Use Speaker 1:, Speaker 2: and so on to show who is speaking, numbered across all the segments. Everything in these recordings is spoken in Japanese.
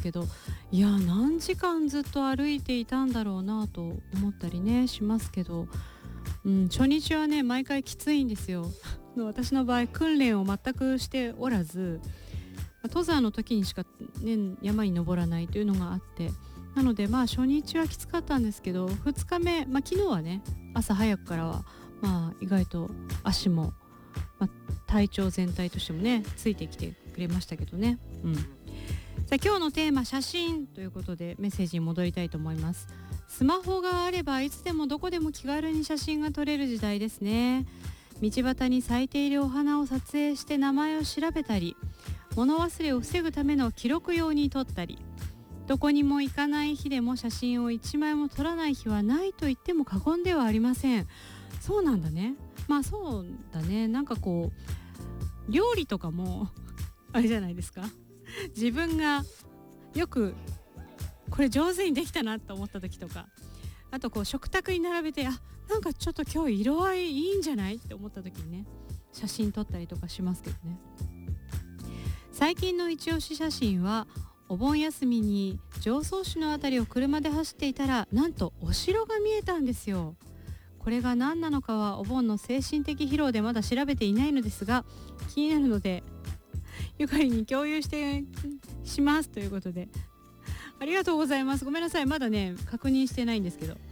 Speaker 1: ですけど、いや何時間ずっと歩いていたんだろうなと思ったりねしますけど、初日はね毎回きついんですよ私の場合訓練を全くしておらず、登山の時にしか、ね、山に登らないというのがあって、なので初日はきつかったんですけど、2日目、昨日はね朝早くからは意外と足も、体調全体としてもねついてきてくれましたけどね。さあ今日のテーマ写真ということでメッセージに戻りたいと思います。スマホがあればいつでもどこでも気軽に写真が撮れる時代ですね。道端に咲いているお花を撮影して名前を調べたり、物忘れを防ぐための記録用に撮ったり、どこにも行かない日でも写真を1枚も撮らない日はないと言っても過言ではありません。そうなんだね。そうだね。なんかこう料理とかもあれじゃないですか。自分がよくこれ上手にできたなと思った時とか、あとこう食卓に並べてなんかちょっと今日色合いいいんじゃないって思った時にね写真撮ったりとかしますけどね。最近の一押し写真は、お盆休みに常総市のあたりを車で走っていたら、なんとお城が見えたんですよ。これが何なのかはお盆の精神的疲労でまだ調べていないのですが、気になるのでゆかりに共有しますということで、ありがとうございます。ごめんなさい、まだね確認してないんですけど、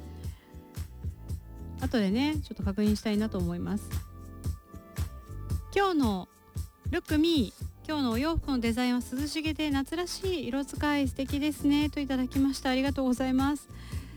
Speaker 1: 後でねちょっと確認したいなと思います。今日のルックミー、今日のお洋服のデザインは涼しげで夏らしい色使い素敵ですねといただきました。ありがとうございます。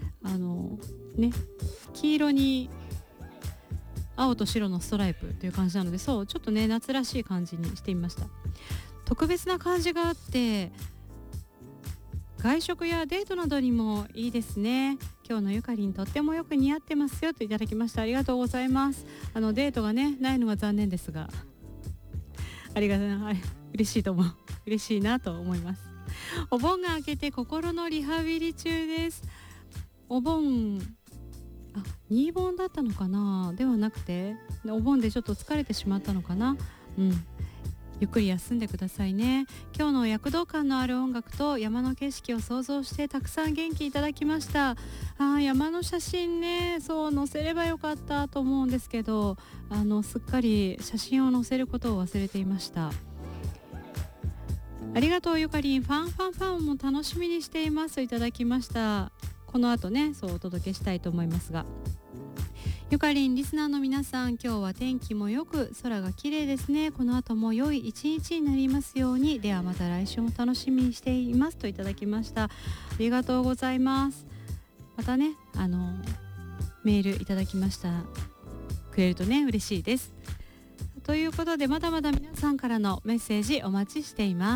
Speaker 1: 黄色に青と白のストライプという感じなので、ちょっとね夏らしい感じにしてみました。特別な感じがあって外食やデートなどにもいいですね。今日のゆかりんとってもよく似合ってますよといただきました。ありがとうございます。デートがねないのが残念ですが、ありがとうな、嬉しいなと思います。お盆が明けて心のリハビリ中です。お盆2盆だったのかな、ではなくてお盆でちょっと疲れてしまったのかな。ゆっくり休んでくださいね。今日の躍動感のある音楽と山の景色を想像してたくさん元気いただきました。山の写真ね、載せればよかったと思うんですけど、すっかり写真を載せることを忘れていました。ありがとうゆかりん、ファンも楽しみにしていますといただきました。この後ねお届けしたいと思いますが、ゆかりんリスナーの皆さん、今日は天気もよく空が綺麗ですね。この後も良い一日になりますように。ではまた来週も楽しみにしていますといただきました。ありがとうございます。またねメールいただきましたくれるとね嬉しいです。ということでまだまだ皆さんからのメッセージお待ちしています。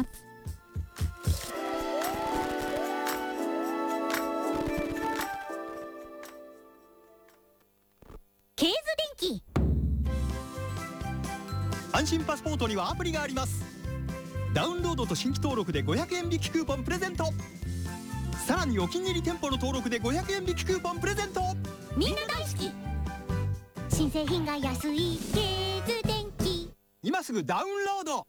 Speaker 2: ケーズ電気。
Speaker 3: 安心パスポートにはアプリがあります。ダウンロードと新規登録で500円引きクーポンプレゼント。さらにお気に入り店舗の登録で500円引きクーポンプレゼント。
Speaker 2: みんな大好き、新製品が安いケーズ電気。
Speaker 3: 今すぐダウンロード。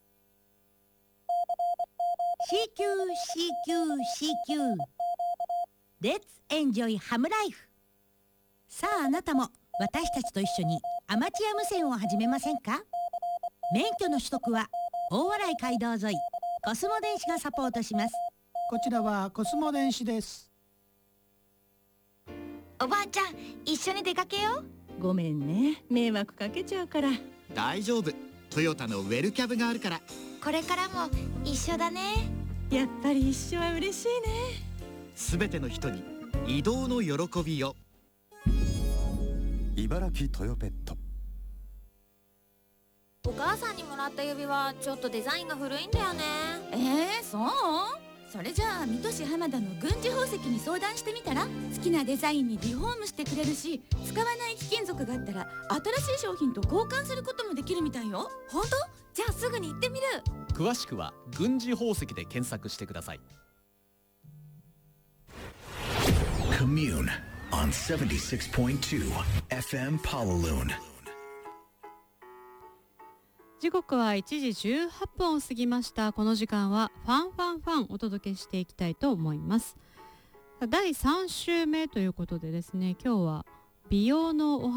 Speaker 4: CQ Let's enjoy ハムライフ。さああなたも私たちと一緒にアマチュア無線を始めませんか？免許の取得は大洗街道沿いコスモ電子がサポートします。
Speaker 5: こちらはコスモ電子です。
Speaker 2: おばあちゃん、一緒に出かけよう。
Speaker 4: ごめんね、迷惑かけちゃうから。
Speaker 6: 大丈夫、トヨタのウェルキャブがあるから。
Speaker 2: これからも一緒だね。
Speaker 4: やっぱり一緒は嬉しいね。
Speaker 6: すべての人に移動の喜びを。
Speaker 7: 茨城トヨペット。
Speaker 8: お母さんにもらった指輪ちょっとデザインが古いんだよね。
Speaker 9: そう？それじゃあ水戸市浜田の軍事宝石に相談してみたら？好きなデザインにリフォームしてくれるし、使わない貴金属があったら新しい商品と交換することもできるみたいよ。
Speaker 8: 本当？じゃあすぐに行ってみる。
Speaker 10: 詳しくは軍事宝石で検索してください。
Speaker 11: Commune on 76.2 FM Pawaloon。
Speaker 1: 時刻は1時18分を過ぎました。この時間はファンファンファンお届けしていきたいと思います。第3週目ということでですね、今日は美容のお